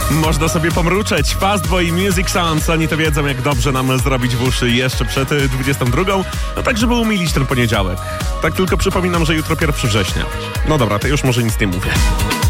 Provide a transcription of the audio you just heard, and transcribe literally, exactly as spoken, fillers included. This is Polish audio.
Można sobie pomruczeć. Fastboy i Music Sounds, oni to wiedzą, jak dobrze nam zrobić w uszy jeszcze przed dwudziestą drugą, no tak, żeby umilić ten poniedziałek. Tak tylko przypominam, że jutro pierwszego września. No dobra, to już może nic nie mówię.